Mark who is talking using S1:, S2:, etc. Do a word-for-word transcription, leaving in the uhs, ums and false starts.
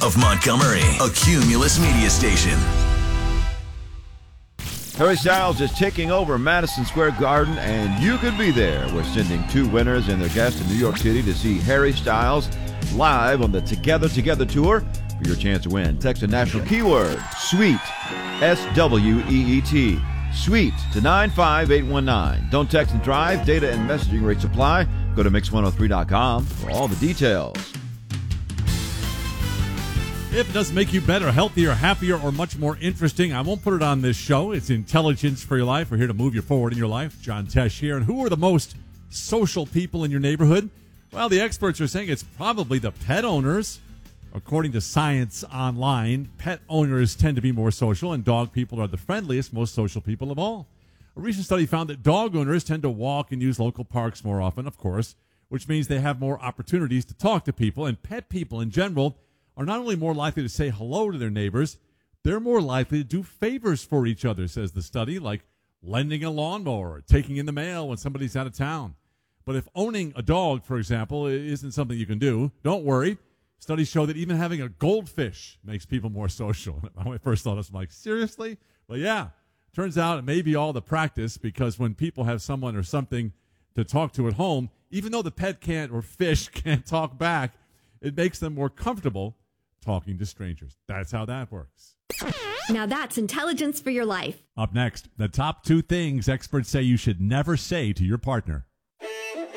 S1: of Montgomery, a Cumulus media station.
S2: Harry Styles is taking over Madison Square Garden, and you could be there. We're sending two winners and their guests to New York City to see Harry Styles live on the Together Together Tour. For your chance to win, text a national keyword, SWEET, S W E E T, SWEET, to nine five eight one nine. Don't text and drive. Data and messaging rates apply. Go to mix one oh three dot com for all the details.
S3: If it doesn't make you better, healthier, happier, or much more interesting, I won't put it on this show. It's intelligence for your life. We're here to move you forward in your life. John Tesh here. And who are the most social people in your neighborhood? Well, the experts are saying it's probably the pet owners. According to Science Online, pet owners tend to be more social, and dog people are the friendliest, most social people of all. A recent study found that dog owners tend to walk and use local parks more often, of course, which means they have more opportunities to talk to people. And pet people in general are not only more likely to say hello to their neighbors, they're more likely to do favors for each other, says the study, like lending a lawnmower or taking in the mail when somebody's out of town. But if owning a dog, for example, isn't something you can do, don't worry. Studies show that even having a goldfish makes people more social. When I first thought, I was like, seriously? But yeah, turns out it may be all the practice, because when people have someone or something to talk to at home, even though the pet can't or fish can't talk back, it makes them more comfortable talking to strangers. That's how that works.
S4: Now that's intelligence for your life.
S3: Up next, the top two things experts say you should never say to your partner.